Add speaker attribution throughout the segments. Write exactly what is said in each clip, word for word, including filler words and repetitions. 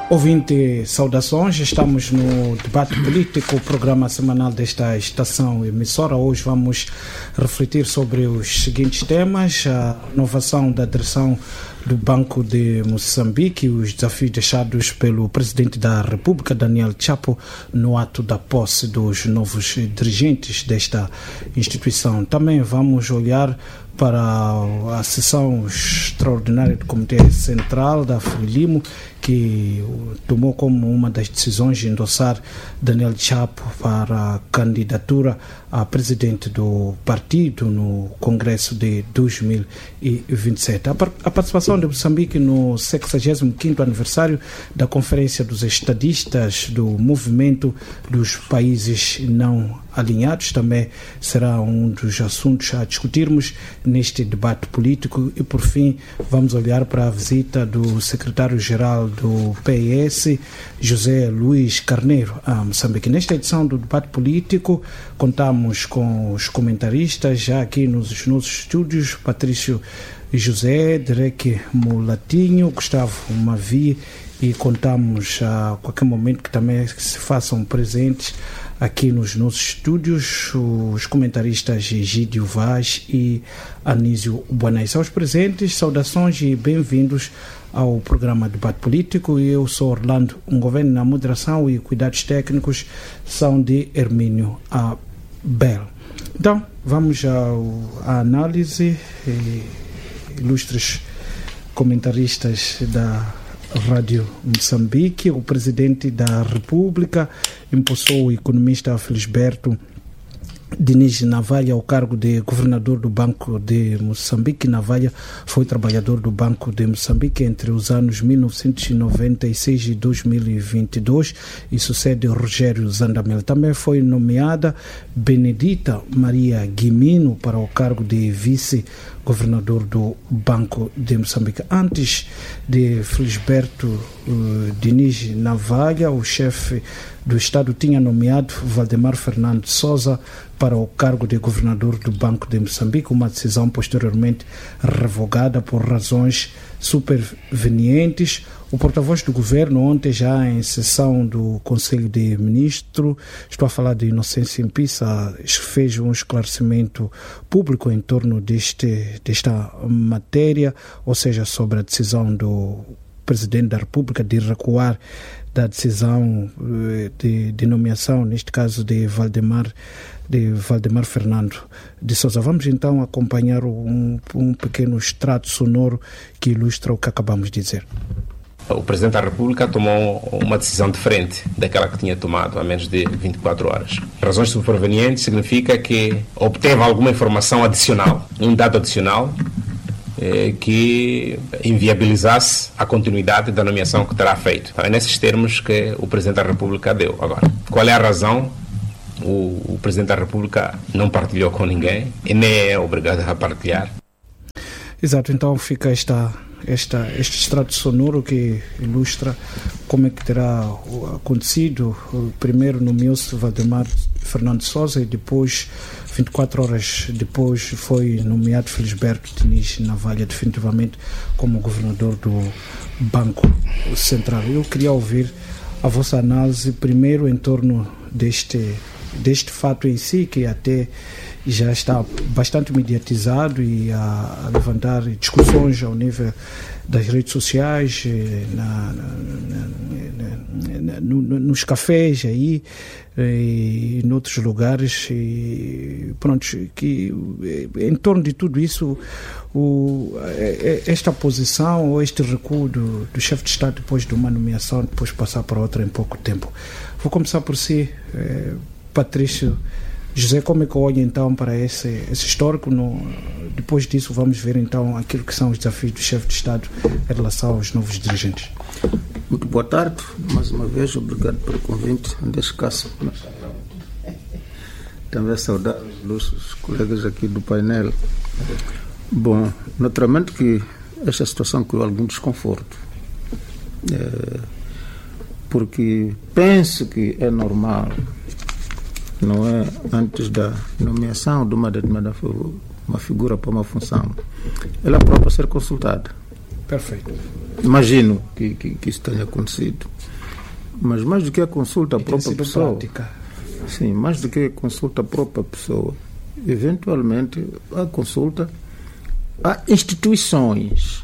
Speaker 1: Ouvinte, saudações, estamos no Debate Político, o programa semanal desta estação emissora. Hoje vamos refletir sobre os seguintes temas: a renovação da direção do Banco de Moçambique e os desafios deixados pelo Presidente da República, Daniel Chapo, no ato da posse dos novos dirigentes desta instituição. Também vamos olhar para a sessão extraordinária do Comitê Central da Frelimo, que tomou como uma das decisões de endossar Daniel Chapo para a candidatura a presidente do partido no Congresso de dois mil e vinte e sete. A participação de Moçambique no sexagésimo quinto aniversário da Conferência dos Estadistas do Movimento dos Países Não Alinhados também será um dos assuntos a discutirmos neste debate político. E, por fim, vamos olhar para a visita do secretário-geral do P S, José Luís Carneiro, a Moçambique. Nesta edição do debate político, contamos com os comentaristas já aqui nos nossos estúdios: Patrício José, Derek Mulatinho, Gustavo Mavi, e contamos a qualquer momento que também se façam presentes aqui nos nossos estúdios os comentaristas Egídio Vaz e Anísio Buanais. Aos presentes, saudações e bem-vindos ao programa Debate Político. Eu sou Orlando Ngoven, na moderação, e cuidados técnicos são de Hermínio Abel. Então, vamos ao, à análise. E, ilustres comentaristas da Rádio Moçambique, o Presidente da República impulsou o economista Felisberto Diniz Navalha ao cargo de governador do Banco de Moçambique. Navalha foi trabalhador do Banco de Moçambique entre os anos mil novecentos e noventa e seis e dois mil e vinte e dois e sucede Rogério Zandamel. Também foi nomeada Benedita Maria Guimino para o cargo de vice-governador do Banco de Moçambique. Antes de Felisberto uh, Diniz Navalha, o chefe do Estado tinha nomeado Valdemar Fernando Sousa para o cargo de governador do Banco de Moçambique, uma decisão posteriormente revogada por razões supervenientes. O porta-voz do governo, ontem já em sessão do Conselho de Ministros, estou a falar de Inocêncio Impissa, fez um esclarecimento público em torno deste, desta matéria, ou seja, sobre a decisão do Presidente da República de recuar da decisão de, de nomeação, neste caso de Valdemar, de Valdemar Fernando de Sousa. Vamos então acompanhar um, um pequeno extrato sonoro que ilustra o que acabamos de dizer.
Speaker 2: O Presidente da República tomou uma decisão diferente daquela que tinha tomado há menos de vinte e quatro horas. Razões supervenientes significa que obteve alguma informação adicional, um dado adicional, que inviabilizasse a continuidade da nomeação que terá feito. É nesses termos que o Presidente da República deu. Agora, qual é a razão? O, o Presidente da República não partilhou com ninguém e nem é obrigado a partilhar.
Speaker 1: Exato, então fica esta, esta, este extrato sonoro que ilustra como é que terá acontecido. Primeiro nomeou-se Valdemar Fernando Sousa e depois, vinte e quatro horas depois, foi nomeado Felisberto Diniz Navalha definitivamente como governador do Banco Central. Eu queria ouvir a vossa análise primeiro em torno deste, deste fato em si, que até já está bastante mediatizado e a, a levantar discussões ao nível das redes sociais, na, na, na, na, no, nos cafés aí e em outros lugares, e pronto, que em torno de tudo isso o, esta posição ou este recuo do, do chefe de Estado depois de uma nomeação, depois passar para outra em pouco tempo. Vou começar por si, eh, Patrício José, como é que olha então para esse, esse histórico? No, depois disso vamos ver então aquilo que são os desafios do chefe de Estado em relação aos novos dirigentes.
Speaker 3: Muito boa tarde, mais uma vez, obrigado pelo convite. Neste caso, também saudar os colegas aqui do painel. Bom, naturalmente que esta situação criou algum desconforto, é, porque penso que é normal, não é, antes da nomeação de uma determinada uma figura para uma função, ela própria ser consultada.
Speaker 1: Perfeito.
Speaker 3: Imagino que, que, que isso tenha acontecido. Mas mais do que a consulta à própria pessoa. Prática. Sim, mais do que a consulta à própria pessoa. Eventualmente, a consulta a instituições,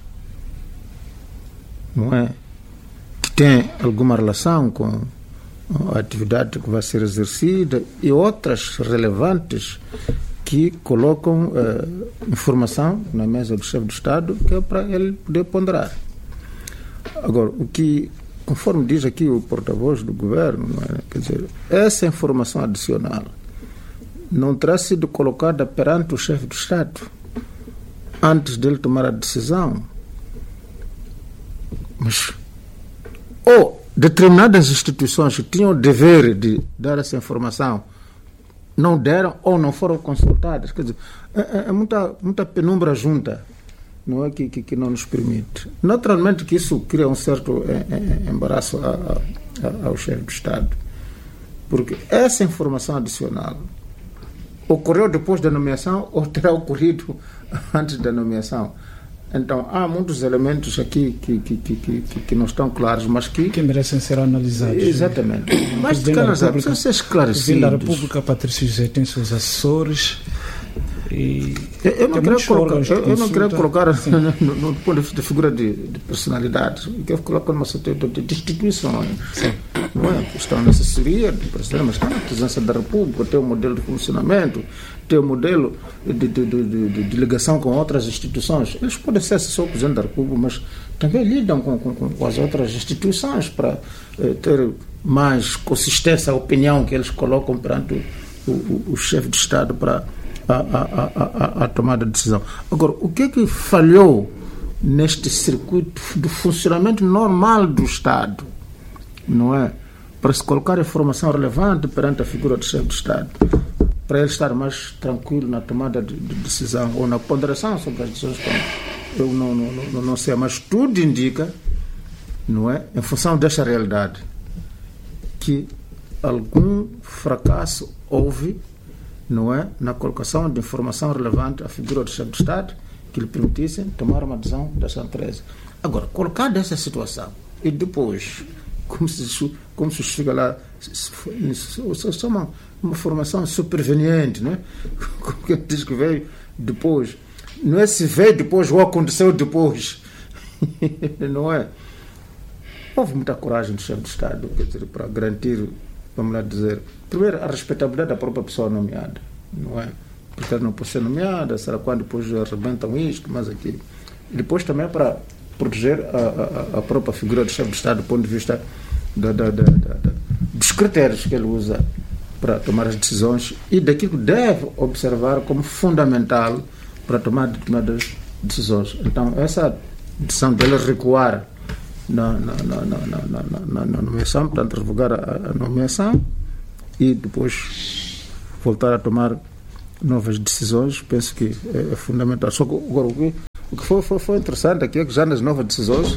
Speaker 3: não é? Que têm alguma relação com a atividade que vai ser exercida e outras relevantes que colocam uh, informação na mesa do chefe do Estado que é para ele poder ponderar. Agora, o que, conforme diz aqui o porta-voz do governo, não é? Quer dizer, essa informação adicional não terá sido colocada perante o chefe do Estado antes dele tomar a decisão. Mas ou determinadas instituições que tinham o dever de dar essa informação não deram ou não foram consultadas. Quer dizer, é, é muita, muita penumbra junta, não é, que, que, que não nos permite. Naturalmente que isso cria um certo é, é, embaraço a, a, ao chefe do Estado, porque essa informação adicional ocorreu depois da nomeação ou terá ocorrido antes da nomeação. Então, há muitos elementos aqui que, que, que, que, que não estão claros, mas que...
Speaker 1: Que merecem ser analisados.
Speaker 3: Exatamente. Mas, de cara, precisam ser esclarecidos.
Speaker 1: O Presidente da República, Patrício José, tem seus assessores e...
Speaker 3: Eu, eu não quero colocar, eu, eu não quero colocar no, no ponto de vista de figura de, de personalidade, eu quero colocar uma certa de, de instituições. Sim. Não é? Estão na assessoria do Presidente, mas estão na presidência da República, tem um modelo de funcionamento, tem um modelo de, de, de, de, de ligação com outras instituições. Eles podem ser assessor do Presidente da República, mas também lidam com, com, com as outras instituições para eh, ter mais consistência à opinião que eles colocam perante o, o, o chefe de Estado para a, a, a, a, a tomada de decisão. Agora, o que é que falhou neste circuito do funcionamento normal do Estado, não é? Para se colocar informação relevante perante a figura do chefe de Estado, para ele estar mais tranquilo na tomada de, de decisão ou na ponderação sobre as decisões. Eu não, não, não, não sei, mas tudo indica, não é, em função desta realidade, que algum fracasso houve, não é, na colocação de informação relevante à figura do chefe de Estado que lhe permitissem tomar uma decisão dessa natureza. Agora, colocar dessa situação e depois, como se, como se chega lá, só uma, uma formação superveniente, não é? Como que diz que veio depois. Não é se veio depois ou aconteceu depois. Não é? Houve muita coragem do chefe de Estado, quer dizer, para garantir, vamos lá dizer, primeiro, a respeitabilidade da própria pessoa nomeada, não é? Porque ela não pode ser nomeada, será quando depois arrebentam isto, mas aquilo. E depois também para proteger a, a, a própria figura do chefe de Estado do ponto de vista da, da, da, da, da, dos critérios que ele usa para tomar as decisões e daquilo que deve observar como fundamental para tomar determinadas decisões. Então, essa decisão dele recuar na, na, na, na, na, na, na nomeação, portanto, revogar a, a nomeação e depois voltar a tomar novas decisões, penso que é, é fundamental. Só que agora, o que, o que foi, foi, foi interessante aqui é que já nas novas decisões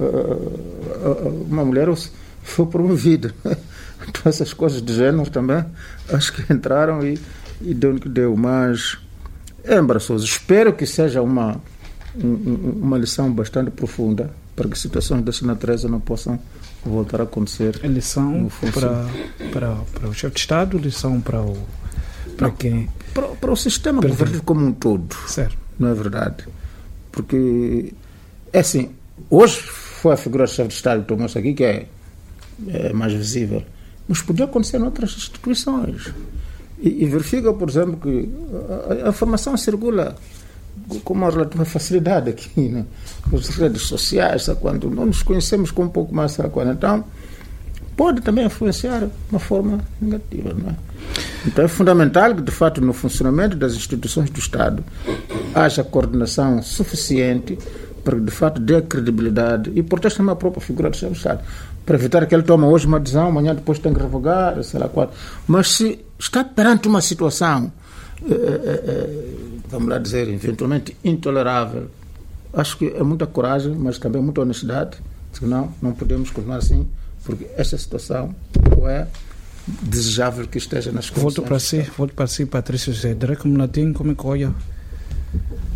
Speaker 3: uma mulher foi promovida. Então, essas coisas de género também acho que entraram e, e deu o que deu, mas é embaraçoso. Espero que seja uma, um, uma lição bastante profunda para que situações dessa natureza não possam voltar a acontecer.
Speaker 1: A lição para, para, para o chefe de Estado, lição para o para
Speaker 3: não,
Speaker 1: quem?
Speaker 3: Para, para o sistema governativo como um todo.
Speaker 1: Certo.
Speaker 3: Não é verdade? Porque, é assim, hoje foi a figura do chefe de Estado que tomou-se aqui que é, é mais visível, mas podia acontecer em outras instituições. E, e verifica, por exemplo, que a, a informação circula com uma relativa facilidade aqui, né? Nas redes sociais, sabe, quando não nos conhecemos com um pouco mais, sabe, quando, então pode também influenciar de uma forma negativa, não é? Então é fundamental que, de fato, no funcionamento das instituições do Estado haja coordenação suficiente para que, de fato, dê credibilidade e proteja também a própria figura do chefe de Estado, para evitar que ele tome hoje uma decisão, amanhã depois tem que revogar, sei lá qual. Mas se está perante uma situação, é, é, vamos lá dizer, eventualmente intolerável, acho que é muita coragem, mas também muita honestidade, senão não podemos continuar assim, porque esta situação não é desejável que esteja nas condições.
Speaker 1: Volto para si, volto para si, Patrício José. Derek Mulatim, como é que olha?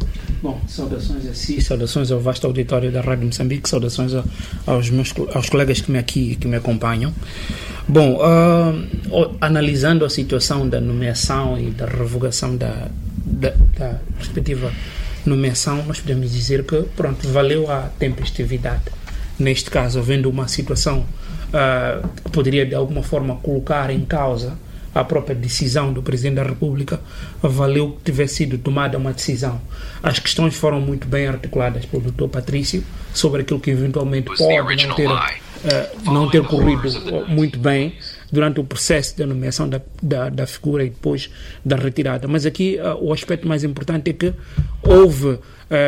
Speaker 4: Bom, saudações a si, saudações ao vasto auditório da Rádio Moçambique, saudações aos meus aos colegas que me aqui que me acompanham. Bom, uh, analisando a situação da nomeação e da revogação da, da, da respectiva nomeação, nós podemos dizer que, pronto, valeu a tempestividade. Neste caso, havendo uma situação uh, que poderia de alguma forma colocar em causa a própria decisão do Presidente da República, valeu que tivesse sido tomada uma decisão. As questões foram muito bem articuladas pelo doutor Patrício sobre aquilo que eventualmente pode não ter, uh, não ter corrido muito bem durante o processo da nomeação da, da, da figura e depois da retirada. Mas aqui uh, o aspecto mais importante é que houve uh,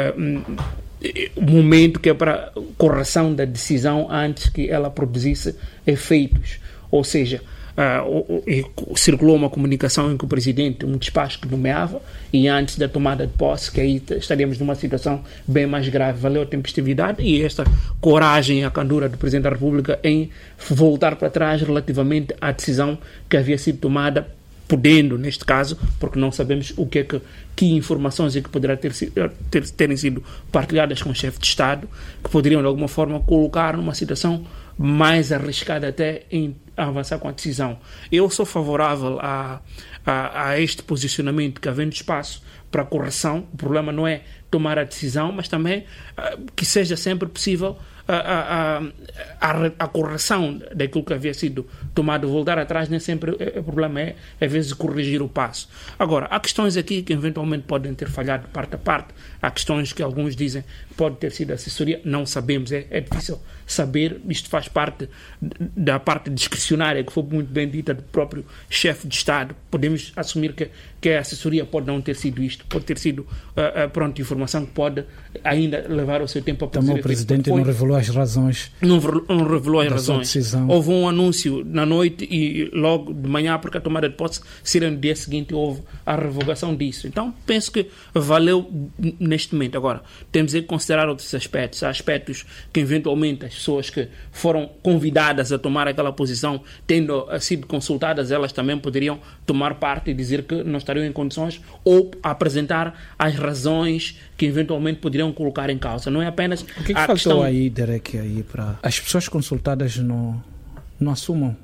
Speaker 4: um momento que é para correção da decisão antes que ela produzisse efeitos. Ou seja, Uh, circulou uma comunicação em que o Presidente, um despacho que nomeava, e antes da tomada de posse, que aí estaríamos numa situação bem mais grave. Valeu a tempestividade e esta coragem e a candura do Presidente da República em voltar para trás relativamente à decisão que havia sido tomada, podendo, neste caso, porque não sabemos o que é que, que informações é que poderá ter, ter, terem sido partilhadas com o chefe de Estado, que poderiam de alguma forma colocar numa situação mais arriscada até em avançar com a decisão. Eu sou favorável a, a, a este posicionamento, que havendo espaço para correção, o problema não é tomar a decisão, mas também uh, que seja sempre possível a, a, a, a correção daquilo que havia sido tomado. Voltar atrás nem sempre o problema é, às vezes, corrigir o passo. Agora, há questões aqui que eventualmente podem ter falhado de parte a parte, há questões que alguns dizem que pode ter sido assessoria, não sabemos, é, é difícil saber, isto faz parte da parte discricionária que foi muito bem dita do próprio chefe de Estado. Podemos assumir que, que a assessoria pode não ter sido isto, pode ter sido uh, uh, pronto, informação que pode ainda levar o seu tempo a produzir.
Speaker 1: Também o Presidente não revelou as razões.
Speaker 4: Não, não revelou as razões. Houve um anúncio na noite e logo de manhã, porque a tomada de posse seria no dia seguinte, houve a revogação disso. Então, penso que valeu neste momento. Agora, temos que considerar outros aspectos. Há aspectos que, eventualmente, as pessoas que foram convidadas a tomar aquela posição, tendo sido consultadas, elas também poderiam tomar parte e dizer que não estariam em condições ou apresentar as razões que, eventualmente, poderiam colocar em causa. Não é apenas
Speaker 1: o que, que
Speaker 4: a
Speaker 1: faltou
Speaker 4: questão...
Speaker 1: aí, Derek, aí para as pessoas consultadas não, não assumam,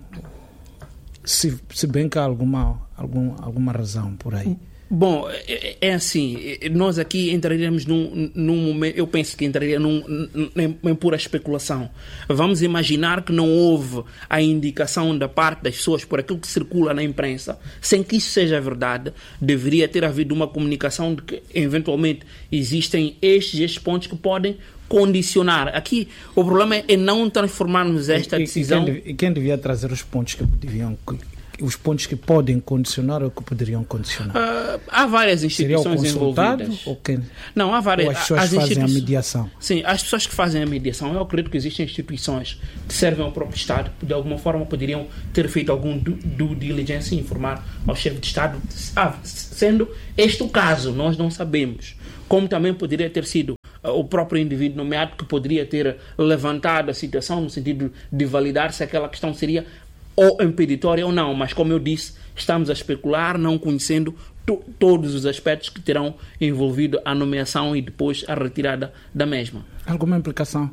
Speaker 1: se, se bem que há alguma, algum, alguma razão por aí.
Speaker 4: Bom, é, é assim, nós aqui entraríamos num, num momento, eu penso que entraria num, em, em pura especulação. Vamos imaginar que não houve a indicação da parte das pessoas por aquilo que circula na imprensa, sem que isso seja verdade. Deveria ter havido uma comunicação de que eventualmente existem estes e estes pontos que podem condicionar. Aqui o problema é não transformarmos esta
Speaker 1: e,
Speaker 4: decisão...
Speaker 1: E quem, e quem devia trazer os pontos que deviam... os pontos que podem condicionar ou que poderiam condicionar?
Speaker 4: Uh, há várias instituições
Speaker 1: Seria o consultado,
Speaker 4: envolvidas.
Speaker 1: Ou quem?
Speaker 4: Não, há várias.
Speaker 1: Ou as pessoas
Speaker 4: as
Speaker 1: fazem
Speaker 4: institui...
Speaker 1: a mediação?
Speaker 4: Sim, as pessoas que fazem a mediação, eu acredito que existem instituições que servem ao próprio Estado, que de alguma forma poderiam ter feito algum due diligence e informar ao chefe de Estado. Ah, sendo este o caso, nós não sabemos. Como também poderia ter sido o próprio indivíduo nomeado que poderia ter levantado a situação no sentido de validar se aquela questão seria ou impeditória ou não, mas como eu disse, estamos a especular, não conhecendo to- todos os aspectos que terão envolvido a nomeação e depois a retirada da mesma.
Speaker 1: Alguma implicação?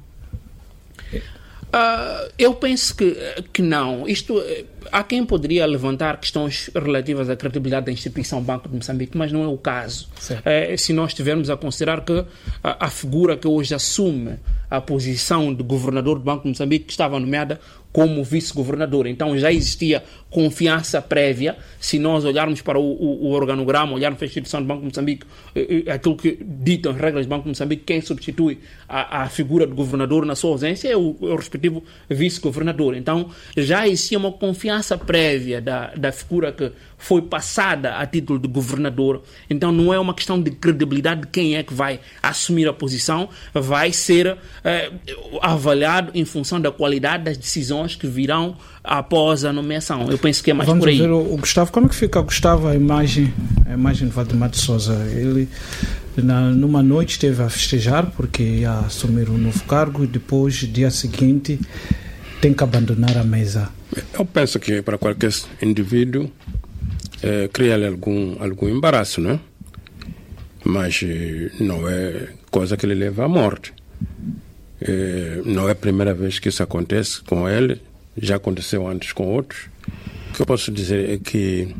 Speaker 4: Uh, eu penso que, que não. Isto, há quem poderia levantar questões relativas à credibilidade da instituição Banco de Moçambique, mas não é o caso. É, se nós estivermos a considerar que a, a figura que hoje assume a posição de governador do Banco de Moçambique, que estava nomeada como vice-governador, então já existia confiança prévia. Se nós olharmos para o, o, o organograma, olharmos para a instituição do Banco de Moçambique, aquilo que ditam as regras do Banco de Moçambique, quem substitui a, a figura do governador na sua ausência é o, o respectivo vice-governador. Então já existia uma confiança prévia da, da figura que foi passada a título de governador. Então não é uma questão de credibilidade de quem é que vai assumir a posição, vai ser eh, avaliado em função da qualidade das decisões que virão após a nomeação. Eu penso que é mais
Speaker 1: Vamos
Speaker 4: por aí.
Speaker 1: Ver o, o Gustavo. Como é que fica, Gustavo, a imagem, a imagem de Valdemar de Sousa? Ele, na, numa noite, esteve a festejar porque ia assumir um novo cargo e depois, dia seguinte, tem que abandonar a mesa.
Speaker 5: Eu penso que para qualquer indivíduo é, cria-lhe algum, algum embaraço, né? mas não é coisa que lhe leva à morte. É, não é a primeira vez que isso acontece com ele, já aconteceu antes com outros. O que eu posso dizer é que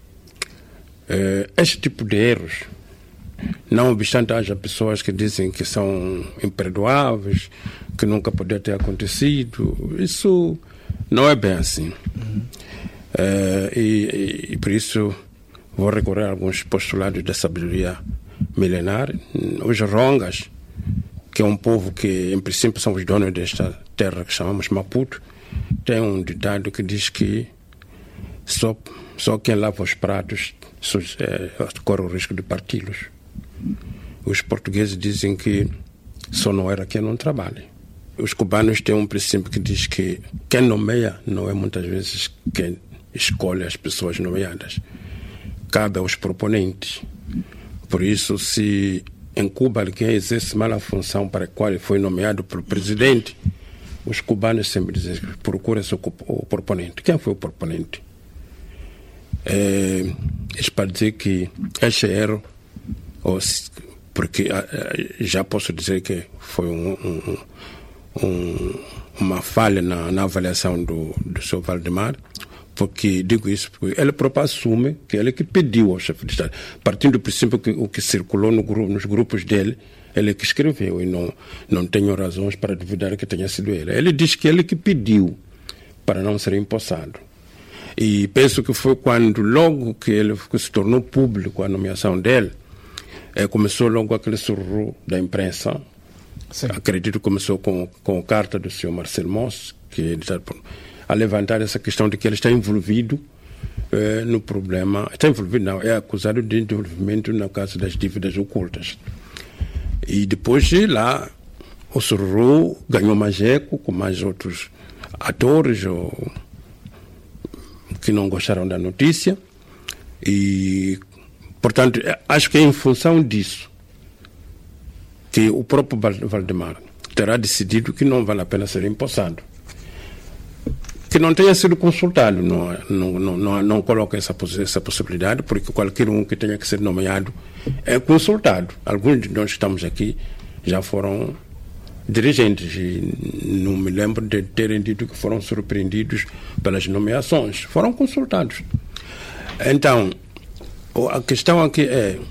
Speaker 5: é, este tipo de erros, não obstante haja pessoas que dizem que são imperdoáveis, que nunca poderia ter acontecido, isso não é bem assim. Uhum. É, e, e por isso vou recorrer a alguns postulados da sabedoria milenar. Os Rongas, que é um povo que em princípio são os donos desta terra que chamamos Maputo, tem um ditado que diz que só, só quem lava os pratos é, corre o risco de parti-los. Os portugueses dizem que só não era quem não trabalha. Os cubanos têm um princípio que diz que quem nomeia não é muitas vezes quem escolhe as pessoas nomeadas. Cabe aos proponentes. Por isso, se em Cuba alguém exerce mal a função para a qual foi nomeado pelo presidente, os cubanos sempre dizem que procura-se o proponente. Quem foi o proponente? É, isso para dizer que este erro, ou se, porque já posso dizer que foi um, um, um, uma falha na, na avaliação do, do senhor Valdemar, porque digo isso porque ele próprio assume que ele que pediu ao chefe de Estado, partindo do princípio que o que circulou no grupo, nos grupos dele, ele que escreveu, e não, não tenho razões para duvidar que tenha sido ele. Ele diz que ele que pediu para não ser empossado. E penso que foi quando, logo que ele que se tornou público a nomeação dele, é, começou logo aquele sururu da imprensa. Sim. Acredito que começou com, com a carta do senhor Marcelo Moss, que ele está a levantar essa questão de que ele está envolvido eh, no problema. Está envolvido, não, é acusado de envolvimento no caso das dívidas ocultas. E depois de lá, o sururu ganhou mais eco com mais outros atores ou, que não gostaram da notícia. E, portanto, acho que é em função disso que o próprio Valdemar terá decidido que não vale a pena ser empossado. Que não tenha sido consultado, não, não, não, não, não coloca essa, essa possibilidade, porque qualquer um que tenha que ser nomeado é consultado. Alguns de nós que estamos aqui já foram dirigentes e não me lembro de terem dito que foram surpreendidos pelas nomeações. Foram consultados. Então, a questão aqui é,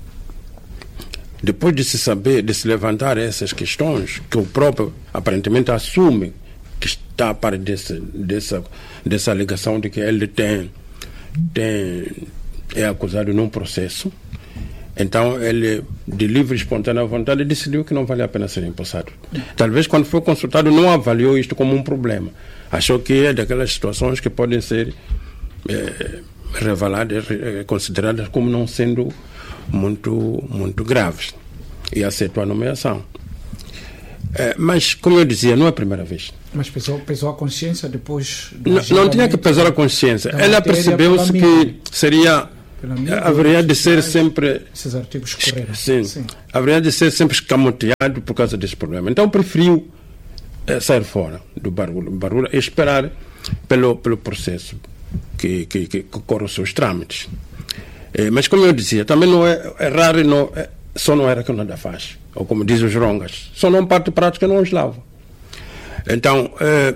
Speaker 5: depois de se saber, de se levantar essas questões, que o próprio aparentemente assume que está a par desse, dessa, dessa alegação de que ele tem, tem, é acusado num processo, então ele, de livre e espontânea vontade, decidiu que não vale a pena ser empossado. Talvez quando foi consultado não avaliou isto como um problema. Achou que é daquelas situações que podem ser é, reveladas, é, consideradas como não sendo muito, muito graves. E aceitou a nomeação. É, mas, como eu dizia, não é a primeira vez.
Speaker 1: Mas pesou, pesou a consciência depois?
Speaker 5: Não, não tinha que pesar a consciência. Ela percebeu-se que seria, haveria de ser sempre...
Speaker 1: Esses artigos correram.
Speaker 5: Sim, sim. Haveria de ser sempre escamoteado por causa desse problema. Então preferiu é, sair fora do barulho e esperar pelo, pelo processo que, que, que, que corre os seus trâmites. É, mas, como eu dizia, também não é, é raro, não, é, só não era que nada faz. Ou como dizem os Rongas, só não parte prática não os lava. Então, eh,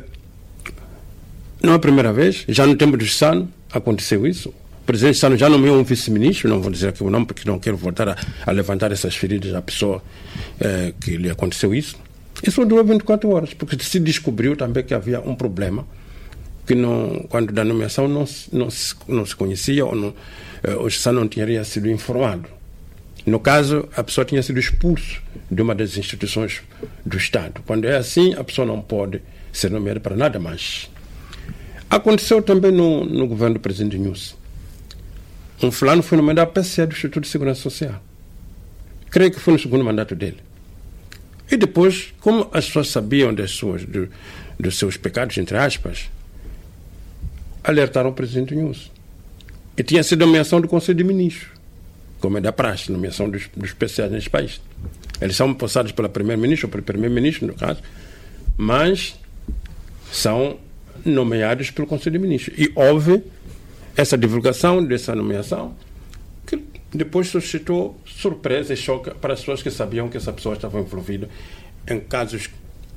Speaker 5: não é a primeira vez, já no tempo do Sano aconteceu isso. O presidente Sano já nomeou um vice-ministro, não vou dizer aqui o nome porque não quero voltar a, a levantar essas feridas à pessoa eh, que lhe aconteceu isso. Isso durou vinte e quatro horas, porque se descobriu também que havia um problema, que não, quando da nomeação não, não, se, não se conhecia, ou não, eh, o Sano não teria sido informado. No caso, a pessoa tinha sido expulsa de uma das instituições do Estado. Quando é assim, a pessoa não pode ser nomeada para nada mais. Aconteceu também no, no governo do presidente Nunes. Um fulano foi nomeado a P C A do Instituto de Segurança Social. Creio que foi no segundo mandato dele. E depois, como as pessoas sabiam das suas, do, dos seus pecados, entre aspas, alertaram o presidente Nunes. E tinha sido nomeação do Conselho de Ministros, como é da praxe, nomeação dos, dos P C As neste país. Eles são passados pela primeira-ministra ou pelo primeiro-ministro, no caso, mas são nomeados pelo Conselho de Ministros. E houve essa divulgação dessa nomeação, que depois suscitou surpresa e choque para as pessoas que sabiam que essa pessoa estava envolvida em casos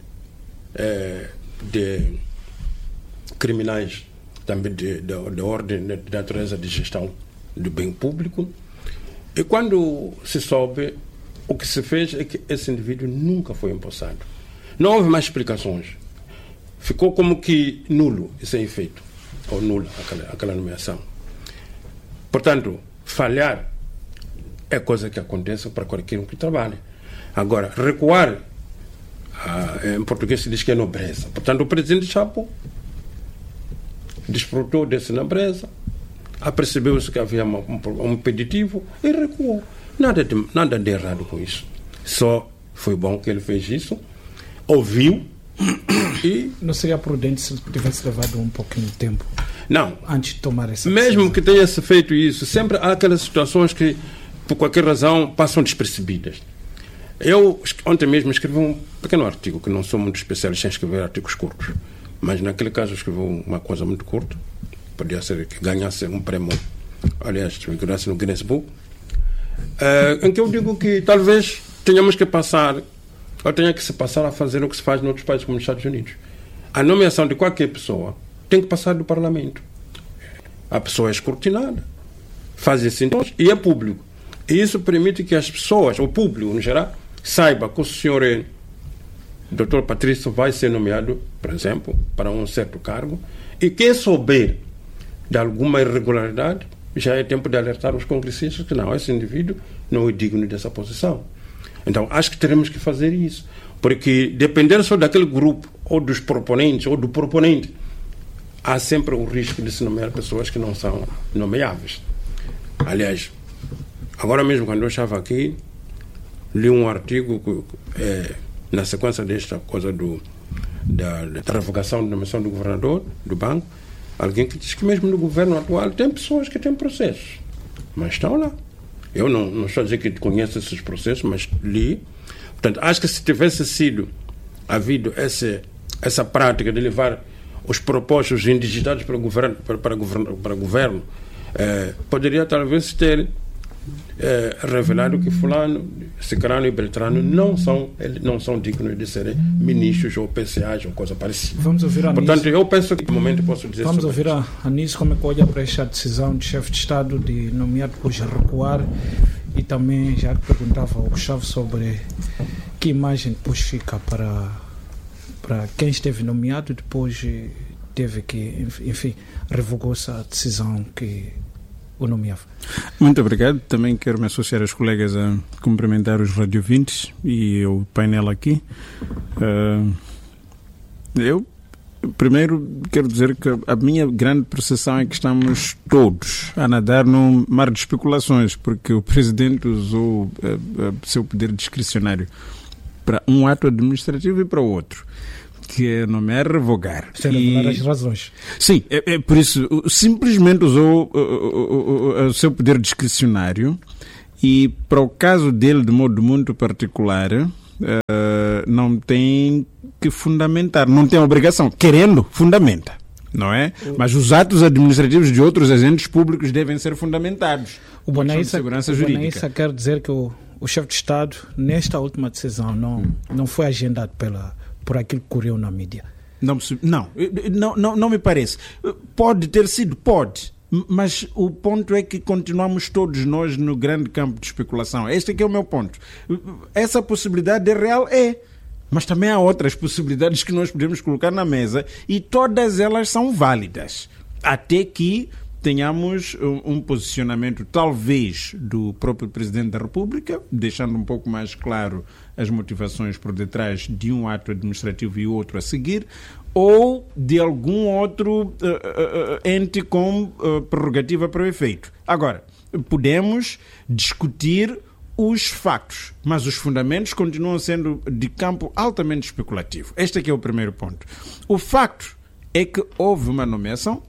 Speaker 5: eh, de criminais, também de, de, de ordem de, de natureza de gestão do bem público. E quando se soube, o que se fez é que esse indivíduo nunca foi empossado. Não houve mais explicações. Ficou como que nulo esse efeito, ou nula aquela, aquela nomeação. Portanto, falhar é coisa que acontece para qualquer um que trabalhe. Agora, recuar, ah, em português se diz que é nobreza. Portanto, o presidente Chapo desfrutou dessa nobreza, apercebeu-se que havia um, um impeditivo e recuou. Nada de, nada de errado com isso. Só foi bom que ele fez isso, ouviu e...
Speaker 1: Não seria prudente se tivesse levado um pouquinho de tempo?
Speaker 5: Não.
Speaker 1: Antes de tomar essa
Speaker 5: Mesmo
Speaker 1: decisão.
Speaker 5: que tenha se feito isso, sempre há aquelas situações que, por qualquer razão, passam despercebidas. Eu, ontem mesmo, escrevi um pequeno artigo, que não sou muito especialista em escrever artigos curtos, mas naquele caso escrevi uma coisa muito curta, podia ser que ganhasse um prêmio, aliás, que ganhasse no Guinness Book, uh, em que eu digo que talvez tenhamos que passar, ou tenha que se passar a fazer o que se faz em outros países como os Estados Unidos. A nomeação de qualquer pessoa tem que passar do Parlamento. A pessoa é escrutinada, faz isso então, e é público. E isso permite que as pessoas, o público no geral, saiba que o senhor é, doutor Patrício vai ser nomeado, por exemplo, para um certo cargo, e quem souber de alguma irregularidade, já é tempo de alertar os congressistas que não, esse indivíduo não é digno dessa posição. Então, acho que teremos que fazer isso, porque dependendo só daquele grupo, ou dos proponentes, ou do proponente, há sempre o risco de se nomear pessoas que não são nomeáveis. Aliás, agora mesmo, quando eu estava aqui, li um artigo que, é, na sequência desta coisa do, da, da revogação da nomeação do governador do banco, alguém que diz que mesmo no governo atual tem pessoas que têm processos, mas estão lá. Eu não, não estou a dizer que conheço esses processos, mas li. Portanto, acho que se tivesse sido havido essa, essa prática de levar os propostos indigitados para o governo, para, para governo, para governo eh, poderia talvez ter eh, revelado que fulano, cicrano e beltrano não são, não são dignos de serem ministros ou P C As ou coisa parecida.
Speaker 1: Vamos ouvir a
Speaker 5: Portanto,
Speaker 1: Anísio.
Speaker 5: eu penso que no momento posso dizer
Speaker 1: Vamos
Speaker 5: sobre
Speaker 1: ouvir a Anísio como é que olha para esta decisão do chefe de Estado de nomear depois recuar, e também já perguntava ao Gustavo sobre que imagem depois fica para, para quem esteve nomeado depois teve que, enfim, revogou-se a decisão que o nomeava.
Speaker 6: Muito obrigado. Também quero me associar aos colegas a cumprimentar os radiovintes e o painel aqui. Uh, eu, primeiro, quero dizer que a minha grande percepção é que estamos todos a nadar num mar de especulações, porque o Presidente usou uh, uh, seu poder discricionário para um ato administrativo e para o outro, que é nomear, revogar.
Speaker 1: Sem revelar as razões.
Speaker 6: Sim, é, é por isso, simplesmente usou o, o, o, o seu poder discricionário e, para o caso dele, de modo muito particular, uh, não tem que fundamentar, não tem obrigação. Querendo, fundamenta, não é? Mas os atos administrativos de outros agentes públicos devem ser fundamentados.
Speaker 1: O Bonaissa,
Speaker 6: segurança
Speaker 1: o
Speaker 6: jurídica.
Speaker 1: Bonaissa quer dizer que o, o chefe de Estado, nesta última decisão, não, hum. não foi agendado pela... por aquilo que correu na mídia.
Speaker 6: Não, não, não, não, não me parece. Pode ter sido, pode, mas o ponto é que continuamos todos nós no grande campo de especulação. Este é que é o meu ponto. Essa possibilidade é real, é, mas também há outras possibilidades que nós podemos colocar na mesa e todas elas são válidas, até que tenhamos um posicionamento, talvez, do próprio Presidente da República, deixando um pouco mais claro as motivações por detrás de um ato administrativo e outro a seguir, ou de algum outro uh, uh, ente com uh, prerrogativa para o efeito. Agora, podemos discutir os factos, mas os fundamentos continuam sendo de campo altamente especulativo. Este aqui é o primeiro ponto. O facto é que houve uma nomeação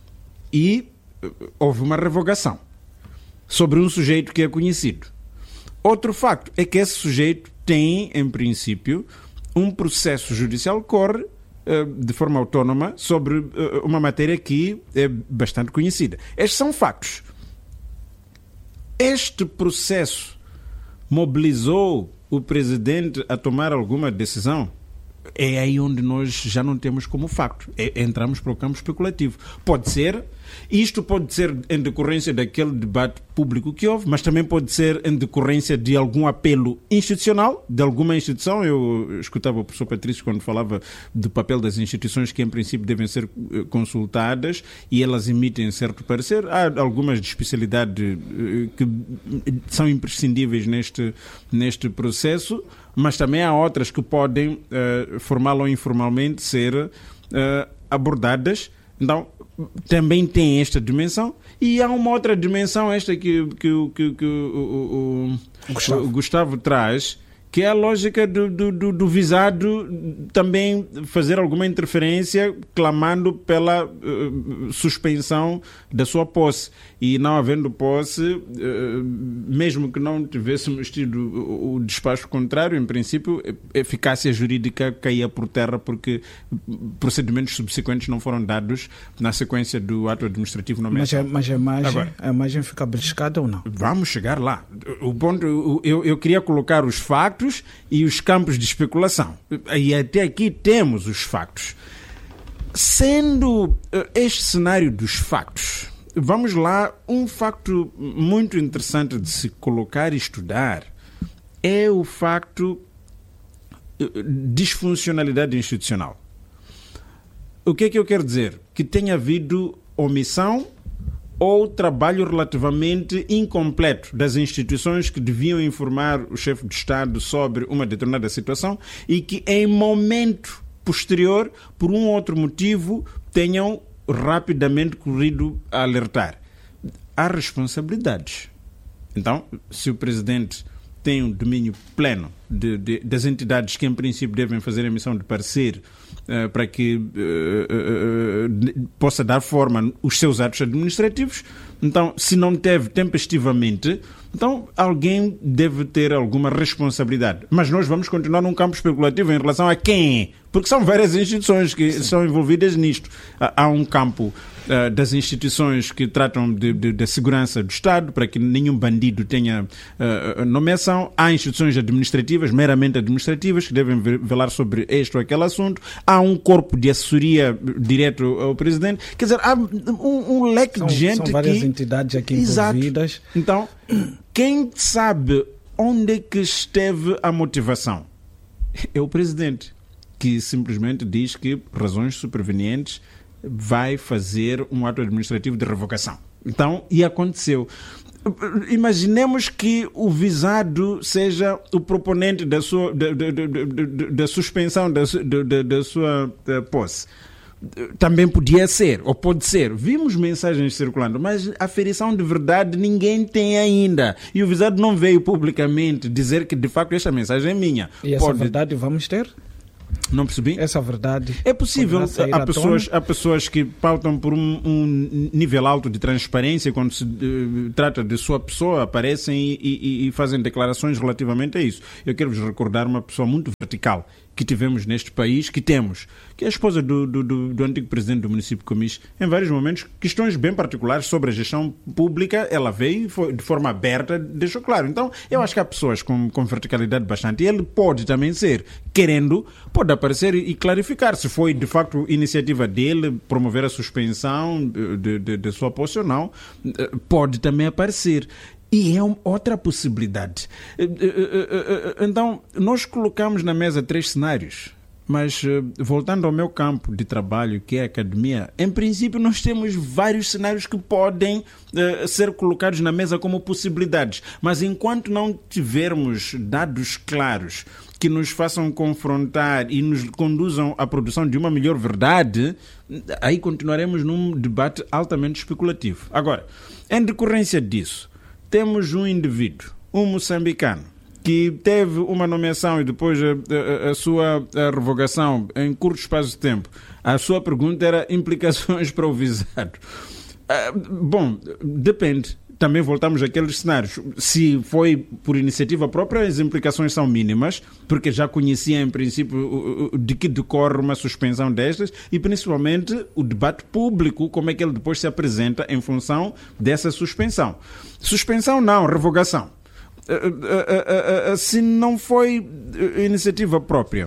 Speaker 6: e houve uma revogação sobre um sujeito que é conhecido. Outro facto é que esse sujeito tem, em princípio, um processo judicial que corre uh, de forma autónoma sobre uh, uma matéria que é bastante conhecida. Estes são factos. este processo mobilizou o presidente a tomar alguma decisão? É aí onde nós já não temos como facto. É, entramos para o campo especulativo. Pode ser, isto pode ser em decorrência daquele debate público que houve, mas também pode ser em decorrência de algum apelo institucional, de alguma instituição. Eu escutava o professor Patrício quando falava do papel das instituições que, em princípio, devem ser consultadas e elas emitem certo parecer. Há algumas de especialidade que são imprescindíveis neste, neste processo, mas também há outras que podem, uh, formal ou informalmente, ser uh, abordadas. Então, também tem esta dimensão. E há uma outra dimensão, esta que, que, que, que o, o, Gustavo. o Gustavo traz, que é a lógica do, do, do, do visado também fazer alguma interferência clamando pela uh, suspensão da sua posse. E não havendo posse, uh, mesmo que não tivéssemos tido o, o despacho contrário, em princípio, a eficácia jurídica caía por terra porque procedimentos subsequentes não foram dados na sequência do ato administrativo nomeado.
Speaker 1: Mas, mas a, imagem, Agora, a imagem fica beliscada ou não?
Speaker 6: Vamos chegar lá. O ponto, eu, eu queria colocar os factos e os campos de especulação. E até aqui temos os factos. Sendo este cenário dos factos, vamos lá, um facto muito interessante de se colocar e estudar é o facto de disfuncionalidade institucional. O que é que eu quero dizer? Que tenha havido omissão ou trabalho relativamente incompleto das instituições que deviam informar o chefe de Estado sobre uma determinada situação e que em momento posterior, por um ou outro motivo, tenham rapidamente corrido a alertar. Há responsabilidades. Então, se o Presidente tem um domínio pleno de, de, das entidades que, em princípio, devem fazer a emissão de parecer uh, para que uh, uh, uh, possa dar forma aos seus atos administrativos, então, se não teve tempestivamente, então alguém deve ter alguma responsabilidade. Mas nós vamos continuar num campo especulativo em relação a quem é, porque são várias instituições que Sim. são envolvidas nisto. Há um campo uh, das instituições que tratam de, de, da segurança do Estado, para que nenhum bandido tenha uh, nomeação. Há instituições administrativas, meramente administrativas, que devem velar sobre este ou aquele assunto. Há um corpo de assessoria direto ao Presidente. Quer dizer, há um, um leque
Speaker 1: são,
Speaker 6: de gente
Speaker 1: são várias
Speaker 6: que...
Speaker 1: entidades aqui
Speaker 6: Exato.
Speaker 1: envolvidas.
Speaker 6: Então, quem sabe onde é que esteve a motivação? É o Presidente, que simplesmente diz que razões supervenientes vai fazer um ato administrativo de revogação. Então, e aconteceu. Imaginemos que o visado seja o proponente da sua da, da, da, da, da suspensão da, da, da sua da posse. Também podia ser, ou pode ser. Vimos mensagens circulando, mas a aferição de verdade ninguém tem ainda. E o visado não veio publicamente dizer que, de facto, esta mensagem é minha.
Speaker 1: E essa
Speaker 6: pode... verdade
Speaker 1: vamos ter?
Speaker 6: Não percebi?
Speaker 1: Essa verdade.
Speaker 6: É possível. Há pessoas, há pessoas que pautam por um, um nível alto de transparência quando se uh, trata de sua pessoa, aparecem e, e, e fazem declarações relativamente a isso. Eu quero-vos recordar uma pessoa muito vertical que tivemos neste país, que temos, que é a esposa do, do, do, do antigo presidente do município de Comis. Em vários momentos, questões bem particulares sobre a gestão pública, ela veio e foi, de forma aberta, deixou claro. Então, eu acho que há pessoas com, com verticalidade bastante. E ele pode também ser, querendo, pode aparecer e clarificar se foi, de facto, iniciativa dele promover a suspensão de, de, de sua posse ou não. Pode também aparecer. E é outra possibilidade. Então, nós colocamos na mesa três cenários, mas voltando ao meu campo de trabalho, que é a academia, em princípio nós temos vários cenários que podem uh, ser colocados na mesa como possibilidades, mas enquanto não tivermos dados claros que nos façam confrontar e nos conduzam à produção de uma melhor verdade, aí continuaremos num debate altamente especulativo. Agora, em decorrência disso, temos um indivíduo, um moçambicano, que teve uma nomeação e depois a, a, a sua a revogação em curto espaço de tempo. A sua pergunta era implicações para o visado. Ah, bom, depende. também voltamos àqueles cenários. Se foi por iniciativa própria, as implicações são mínimas, porque já conhecia, em princípio, de que decorre uma suspensão destas e, principalmente, o debate público, como é que ele depois se apresenta em função dessa suspensão. Suspensão não, revogação. Se não foi iniciativa própria,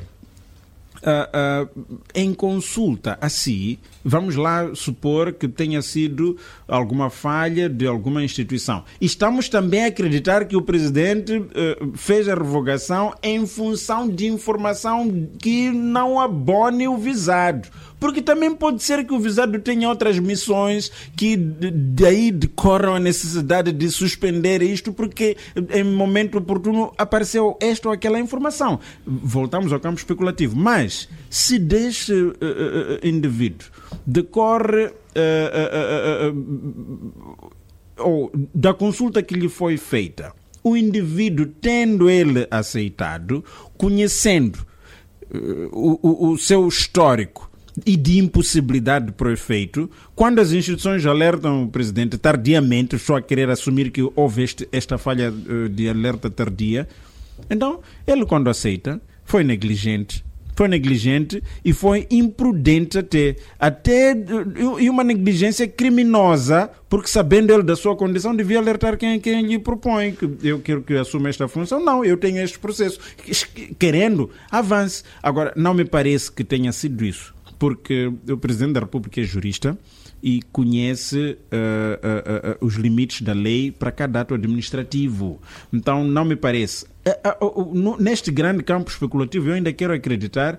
Speaker 6: Uh, uh, em consulta a si, vamos lá supor que tenha sido alguma falha de alguma instituição. Estamos também a acreditar que o Presidente uh, fez a revogação em função de informação que não abone o visado. Porque também pode ser que o visado tenha outras missões que daí decorram a necessidade de suspender isto porque em momento oportuno apareceu esta ou aquela informação. Voltamos ao campo especulativo. Mas se deste uh, uh, indivíduo decorre uh, uh, uh, uh, ou da consulta que lhe foi feita, o indivíduo tendo ele aceitado, conhecendo uh, o, o, o seu histórico e de impossibilidade para o efeito, quando as instituições alertam o Presidente tardiamente, só a querer assumir que houve este, esta falha uh, de alerta tardia, então ele, quando aceita, foi negligente. Foi negligente e foi imprudente até, até e uma negligência criminosa, porque sabendo ele da sua condição devia alertar quem, quem lhe propõe que eu quero que assuma esta função. Não, eu tenho este processo. Querendo, avance. Agora, não me parece que tenha sido isso, porque o Presidente da República é jurista e conhece uh, uh, uh, os limites da lei para cada ato administrativo. Então, não me parece. Uh, uh, uh, no, neste grande campo especulativo, eu ainda quero acreditar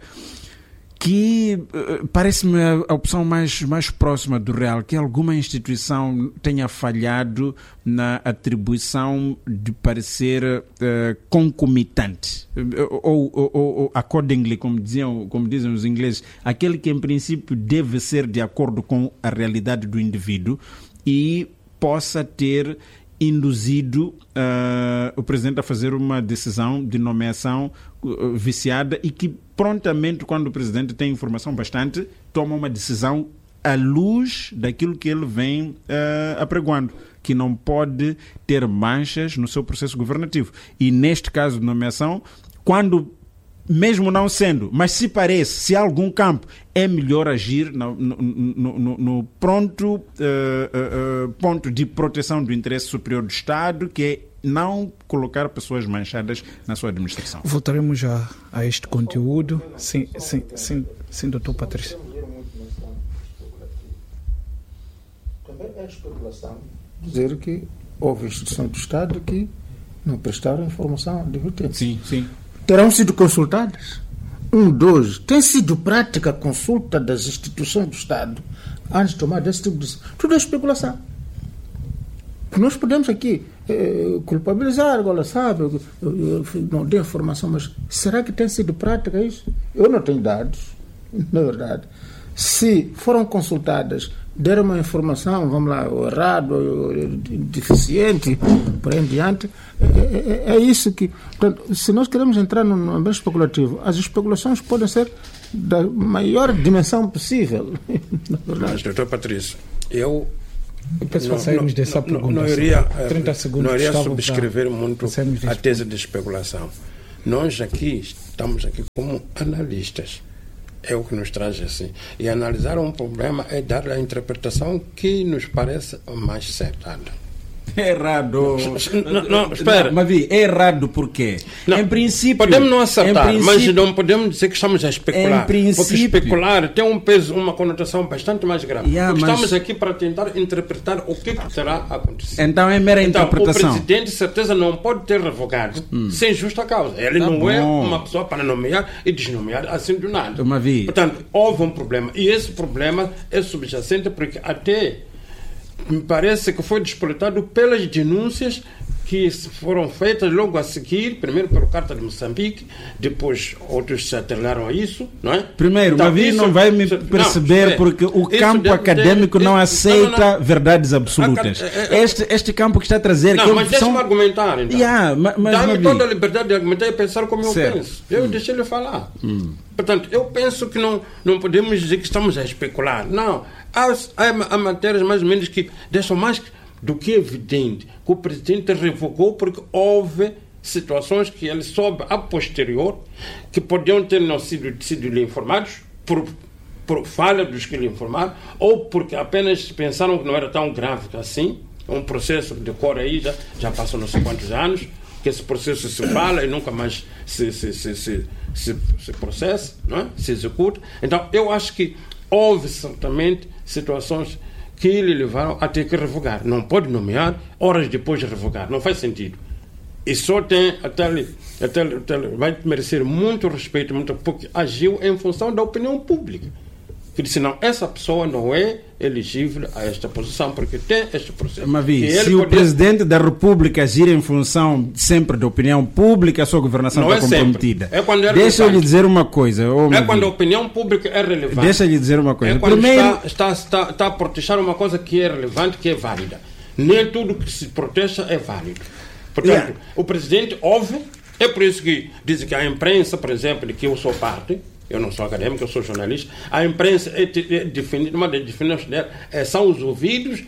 Speaker 6: que uh, parece-me a, a opção mais, mais próxima do real, que alguma instituição tenha falhado na atribuição de parecer uh, concomitante, uh, ou, ou, ou accordingly, como, diziam, como dizem os ingleses, aquele que em princípio deve ser de acordo com a realidade do indivíduo e possa ter induzido uh, o Presidente a fazer uma decisão de nomeação uh, viciada e que prontamente, quando o Presidente tem informação bastante, toma uma decisão à luz daquilo que ele vem uh, apregoando, que não pode ter manchas no seu processo governativo. E neste caso de nomeação, quando, mesmo não sendo, mas se parece, se há algum campo, é melhor agir no, no, no, no pronto uh, uh, uh, ponto de proteção do interesse superior do Estado, que é não colocar pessoas manchadas na sua administração.
Speaker 1: Voltaremos a, a este conteúdo. Sim, sim, sim, sim, doutor Patrício.
Speaker 3: Também é especulação dizer que houve instituições do Estado que não prestaram informação de tempo.
Speaker 6: Sim, sim.
Speaker 3: Terão sido consultadas? Um, dois. Tem sido prática a consulta das instituições do Estado antes de tomar desse tipo de decisão? Tudo é especulação. Nós podemos aqui eh, culpabilizar, agora sabe, eu, eu, eu não dei informação, mas será que tem sido prática isso? Eu não tenho dados, na verdade. Se foram consultadas, deram uma informação, vamos lá, errado, deficiente, por aí em diante, é, é, é isso que... Portanto, se nós queremos entrar no ambiente especulativo, as especulações podem ser da maior dimensão possível.
Speaker 5: Mas, doutor Patrício, eu...
Speaker 1: Não, saímos
Speaker 5: não,
Speaker 1: dessa
Speaker 5: não,
Speaker 1: pergunta.
Speaker 5: Não iria,
Speaker 1: trinta segundos,
Speaker 5: não iria
Speaker 1: Gustavo,
Speaker 5: subscrever muito a tese
Speaker 1: pergunta.
Speaker 5: de especulação. Nós aqui estamos aqui como analistas. É o que nos traz assim. E analisar um problema é dar a interpretação que nos parece mais acertada.
Speaker 6: É errado.
Speaker 5: Não, não, espera.
Speaker 6: Mas vi, é errado porque,
Speaker 5: não,
Speaker 6: em princípio...
Speaker 5: Podemos não acertar,
Speaker 6: princípio,
Speaker 5: mas não podemos dizer que estamos a especular.
Speaker 6: Em princípio,
Speaker 5: porque especular tem um peso, uma conotação bastante mais grave.
Speaker 6: Yeah,
Speaker 5: porque
Speaker 6: mas...
Speaker 5: estamos aqui para tentar interpretar o que terá acontecido.
Speaker 6: Então é mera
Speaker 5: então,
Speaker 6: interpretação.
Speaker 5: O Presidente, de certeza, não pode ter revogado hum. sem justa causa. Ele tá não bom. é uma pessoa para nomear e desnomear assim do nada.
Speaker 6: Uma vi.
Speaker 5: Portanto, houve um problema. E esse problema é subjacente porque até... me parece que foi despoletado pelas denúncias que foram feitas logo a seguir, primeiro pelo Carta de Moçambique, depois outros se atrelaram a isso, não é?
Speaker 6: Primeiro, então, Mavi não vai me perceber não, porque o campo deve, acadêmico deve, não aceita não, não, não. verdades absolutas. A, a, a, este, este campo que está a trazer...
Speaker 5: Não,
Speaker 6: que
Speaker 5: mas deixa-me são... argumentar, então.
Speaker 6: Yeah, mas, mas,
Speaker 5: Dá-me toda a liberdade de argumentar e pensar como
Speaker 6: certo.
Speaker 5: eu penso. Eu hum. deixei-lhe falar. Hum. Portanto, eu penso que não, não podemos dizer que estamos a especular. Não. Há, há, há matérias mais ou menos que deixam mais... do que evidente que o presidente revogou porque houve situações que ele soube a posterior que podiam ter não sido, sido lhe informados por, por falha dos que lhe informaram ou porque apenas pensaram que não era tão grave assim. Um processo de cor aí já, já passou não sei quantos anos, que esse processo se fala e nunca mais se, se, se, se, se, se processa, não é? Se executa. Então, eu acho que houve certamente situações que lhe levaram a ter que revogar. Não pode nomear horas depois de revogar, não faz sentido. E só tem, até, até, até vai merecer muito respeito, muito, porque agiu em função da opinião pública. Que disse, não, essa pessoa não é elegível a esta posição, porque tem este processo.
Speaker 6: Mas, vi, se podia... o Presidente da República agir em função sempre da opinião pública, a sua governação
Speaker 5: não
Speaker 6: está
Speaker 5: é
Speaker 6: comprometida.
Speaker 5: É quando é
Speaker 6: Deixa eu lhe dizer uma coisa. Oh,
Speaker 5: é quando a opinião pública é relevante.
Speaker 6: Deixa eu lhe dizer uma coisa.
Speaker 5: É quando
Speaker 6: Primeiro...
Speaker 5: está, está, está, está a proteger uma coisa que é relevante, que é válida. Nem tudo que se proteja é válido. Portanto, yeah. o Presidente ouve, é por isso que dizem que a imprensa, por exemplo, de que eu sou parte, eu não sou acadêmico, eu sou jornalista, a imprensa é definida, uma das definições dela é, são os ouvidos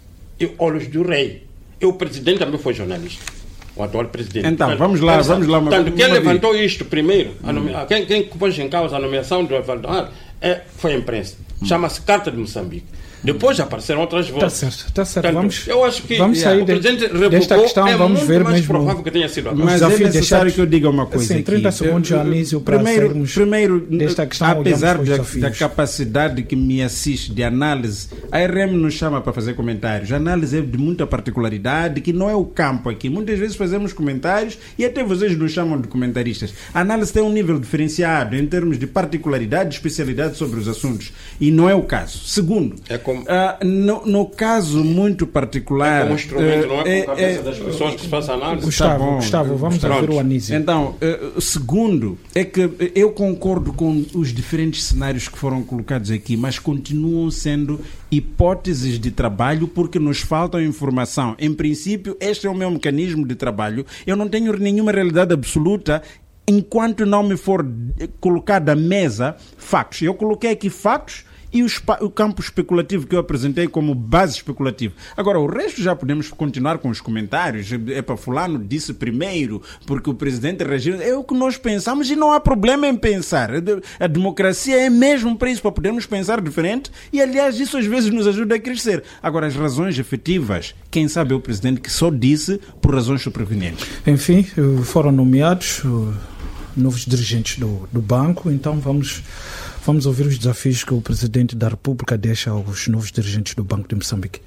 Speaker 5: e olhos do rei. E o presidente também foi jornalista, o atual presidente.
Speaker 6: Então,
Speaker 5: Portanto,
Speaker 6: vamos lá, vamos lá.
Speaker 5: Portanto, quem levantou vida. isto primeiro, a nome...
Speaker 6: hum.
Speaker 5: quem, quem pôs em causa a nomeação do Valdemar é, foi a imprensa. Hum. Chama-se Carta de Moçambique. Depois já apareceram outras vozes.
Speaker 1: Está certo, está certo.
Speaker 5: Portanto,
Speaker 1: vamos,
Speaker 5: eu acho que
Speaker 1: vamos sair
Speaker 5: o presidente revocou,
Speaker 1: desta questão,
Speaker 5: é
Speaker 1: vamos
Speaker 5: muito
Speaker 1: ver
Speaker 5: mais
Speaker 1: mesmo.
Speaker 5: provável que tenha sido agora.
Speaker 6: Mas é necessário que eu diga uma coisa
Speaker 1: Sim, trinta
Speaker 6: aqui.
Speaker 1: segundos, Anísio, para
Speaker 6: primeiro,
Speaker 1: sairmos
Speaker 6: primeiro
Speaker 1: desta questão.
Speaker 6: apesar da, da capacidade que me assiste de análise, a R M nos chama para fazer comentários. A análise é de muita particularidade, que não é o campo aqui. Muitas vezes fazemos comentários e até vocês nos chamam de comentaristas. A análise tem um nível diferenciado em termos de particularidade, de especialidade sobre os assuntos. E não é o caso. Segundo,
Speaker 5: é como...
Speaker 6: uh, no, no caso muito particular...
Speaker 5: É como instrumento,
Speaker 6: uh,
Speaker 5: não é,
Speaker 6: é
Speaker 5: com a cabeça
Speaker 6: é,
Speaker 5: das pessoas que se faz a análise.
Speaker 1: Gustavo,
Speaker 6: tá bom,
Speaker 1: Gustavo, vamos
Speaker 6: pronto.
Speaker 1: ouvir o Anísio.
Speaker 6: Então, uh, segundo, é que eu concordo com os diferentes cenários que foram colocados aqui, mas continuam sendo hipóteses de trabalho porque nos falta informação. Em princípio, este é o meu mecanismo de trabalho. Eu não tenho nenhuma realidade absoluta enquanto não me for colocado à mesa factos. Eu coloquei aqui factos e o, o campo especulativo que eu apresentei como base especulativa. Agora, o resto já podemos continuar com os comentários. É para fulano disse primeiro, porque o presidente reagiu. É o que nós pensamos e não há problema em pensar. A democracia é mesmo para isso, para podermos pensar diferente e, aliás, isso às vezes nos ajuda a crescer. Agora, as razões efetivas, quem sabe é o presidente que só disse por razões sobrevenientes.
Speaker 1: Enfim, foram nomeados novos dirigentes do, do banco, então vamos... Vamos ouvir os desafios que o Presidente da República deixa aos novos dirigentes do Banco de Moçambique.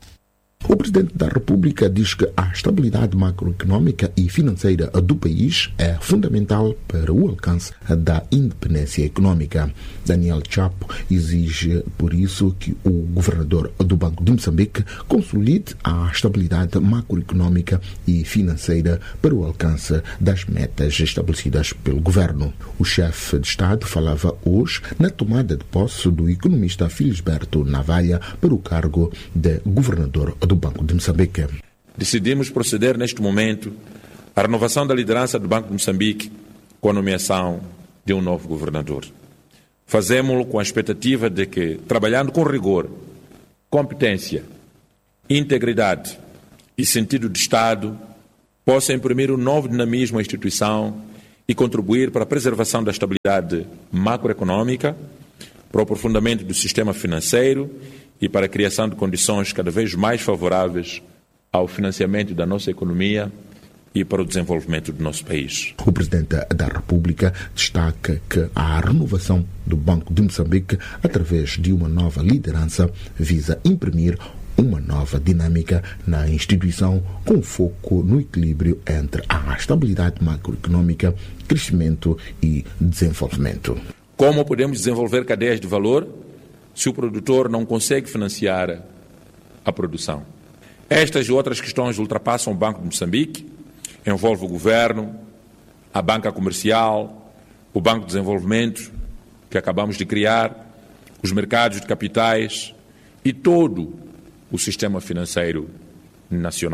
Speaker 7: O Presidente da República diz que a estabilidade macroeconómica e financeira do país é fundamental para o alcance da independência económica. Daniel Chapo exige, por isso, que o governador do Banco de Moçambique consolide a estabilidade macroeconómica e financeira para o alcance das metas estabelecidas pelo governo. O chefe de Estado falava hoje na tomada de posse do economista Felisberto Navalha para o cargo de governador do Banco de Moçambique.
Speaker 8: Decidimos proceder neste momento à renovação da liderança do Banco de Moçambique com a nomeação de um novo governador. Fazemos-lo com a expectativa de que, trabalhando com rigor, competência, integridade e sentido de Estado, possa imprimir um novo dinamismo à instituição e contribuir para a preservação da estabilidade macroeconómica, para o aprofundamento do sistema financeiro e para a criação de condições cada vez mais favoráveis ao financiamento da nossa economia e para o desenvolvimento do nosso país.
Speaker 7: O Presidente da República destaca que a renovação do Banco de Moçambique, através de uma nova liderança, visa imprimir uma nova dinâmica na instituição com foco no equilíbrio entre a estabilidade macroeconómica, crescimento e desenvolvimento.
Speaker 8: Como podemos desenvolver cadeias de valor se o produtor não consegue financiar a produção? Estas e outras questões ultrapassam o Banco de Moçambique, envolve o governo, a banca comercial, o Banco de Desenvolvimento, que acabamos de criar, os mercados de capitais e todo o sistema financeiro nacional.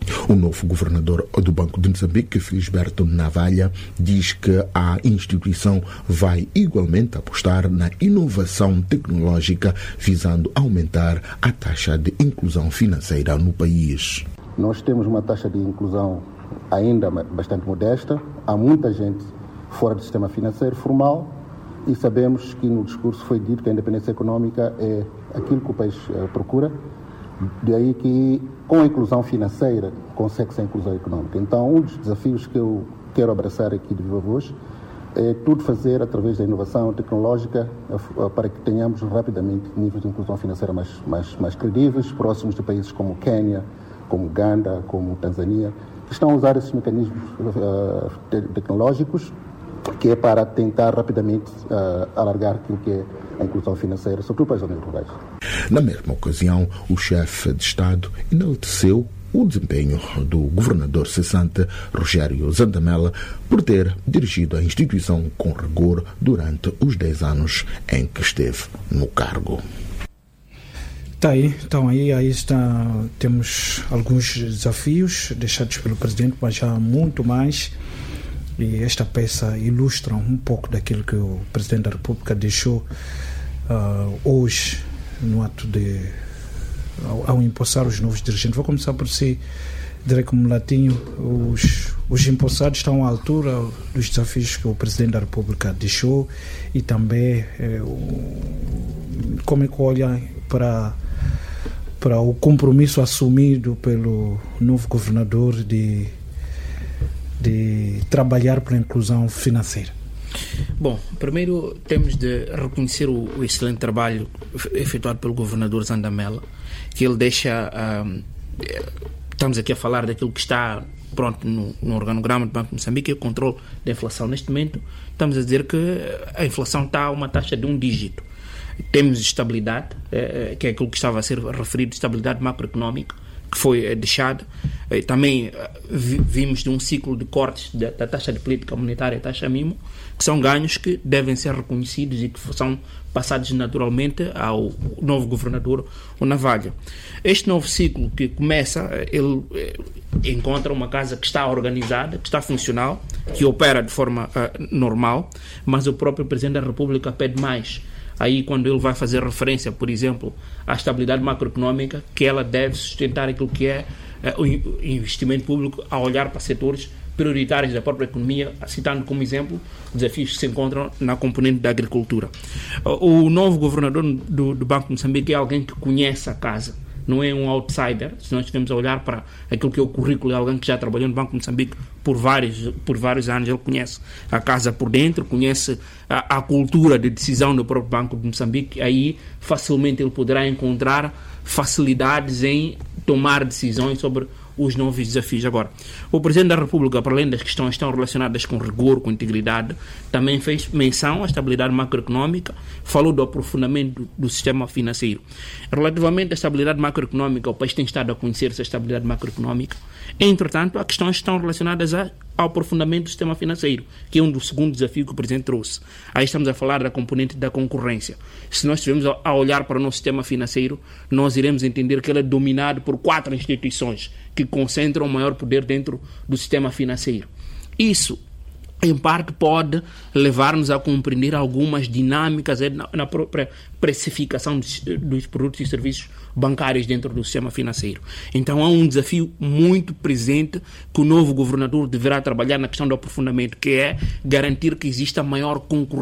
Speaker 7: O novo governador do Banco de Moçambique, Felisberto Navalha, diz que a instituição vai igualmente apostar na inovação tecnológica, visando aumentar a taxa de inclusão financeira no país.
Speaker 9: Nós temos uma taxa de inclusão ainda bastante modesta. Há muita gente fora do sistema financeiro formal e sabemos que no discurso foi dito que a independência econômica é aquilo que o país procura. Daí que, com a inclusão financeira, consegue-se a inclusão econômica. Então, um dos desafios que eu quero abraçar aqui de viva voz é tudo fazer através da inovação tecnológica para que tenhamos rapidamente níveis de inclusão financeira mais, mais, mais credíveis, próximos de países como Quênia, como Uganda, como Tanzânia, que estão a usar esses mecanismos uh, te- tecnológicos, que é para tentar rapidamente uh, alargar aquilo que é a inclusão financeira, sobretudo para as zonas rurais.
Speaker 7: Na mesma ocasião, o chefe de Estado enalteceu o desempenho do governador cessante Rogério Zandamela por ter dirigido a instituição com rigor durante os dez anos em que esteve no cargo.
Speaker 1: Tá aí, então aí, aí está, temos alguns desafios deixados pelo presidente, mas já muito mais. E esta peça ilustra um pouco daquilo que o Presidente da República deixou uh, hoje no ato de ao, ao empossar os novos dirigentes. Vou começar por si, Drake Mulatinho. Os, os empossados estão à altura dos desafios que o Presidente da República deixou e também eh, o, como é que olha para, para o compromisso assumido pelo novo governador de de trabalhar pela inclusão financeira?
Speaker 4: Bom, primeiro temos de reconhecer o, o excelente trabalho efetuado pelo governador Zandamela, que ele deixa, um, estamos aqui a falar daquilo que está pronto no, no organograma do Banco de Moçambique, que é o controle da inflação. Neste momento estamos a dizer que a inflação está a uma taxa de um dígito. Temos estabilidade, é, que é aquilo que estava a ser referido, estabilidade macroeconómica, que foi deixado. Também vimos de um ciclo de cortes da, da taxa de política monetária e taxa mínima, que são ganhos que devem ser reconhecidos e que são passados naturalmente ao novo governador, o Navalha. Este novo ciclo que começa, ele encontra uma casa que está organizada, que está funcional, que opera de forma uh, normal, mas o próprio Presidente da República pede mais. Aí, quando ele vai fazer referência, por exemplo, à estabilidade macroeconómica, que ela deve sustentar aquilo que é uh, o investimento público a olhar para setores prioritários da própria economia, citando como exemplo desafios que se encontram na componente da agricultura. Uh, o novo governador do, do Banco de Moçambique é alguém que conhece a casa, não é um outsider. Se nós estivermos a olhar para aquilo que é o currículo de alguém que já trabalhou no Banco de Moçambique por vários, por vários anos, ele conhece a casa por dentro, conhece a, a cultura de decisão do próprio Banco de Moçambique. Aí facilmente ele poderá encontrar facilidades em tomar decisões sobre os novos desafios. Agora, o Presidente da República, para além das questões que estão relacionadas com rigor, com integridade, também fez menção à estabilidade macroeconómica, falou do aprofundamento do, do sistema financeiro. Relativamente à estabilidade macroeconómica, o país tem estado a conhecer essa estabilidade macroeconómica. Entretanto, há questões que estão relacionadas a, ao aprofundamento do sistema financeiro, que é um dos segundos desafios que o Presidente trouxe. Aí estamos a falar da componente da concorrência. Se nós estivermos a, a olhar para o nosso sistema financeiro, nós iremos entender que ele é dominado por quatro instituições que concentram o maior poder dentro do sistema financeiro. Isso, em parte, pode levar-nos a compreender algumas dinâmicas na, na própria precificação dos, dos produtos e serviços bancários dentro do sistema financeiro. Então há um desafio muito presente que o novo governador deverá trabalhar na questão do aprofundamento, que é garantir que exista maior concorrência